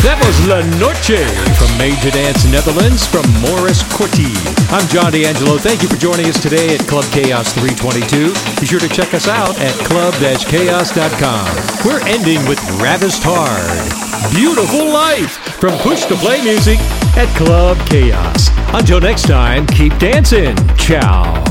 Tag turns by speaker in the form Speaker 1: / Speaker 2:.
Speaker 1: That was La Noche from Major Dance Netherlands from Morris Corti. I'm John D'Angelo. Thank you for joining us today at Club Chaos 322. Be sure to check us out at club-chaos.com. We're ending with Ravished Hard. Beautiful Life from Push to Play Music at Club Chaos. Until next time, keep dancing. Ciao.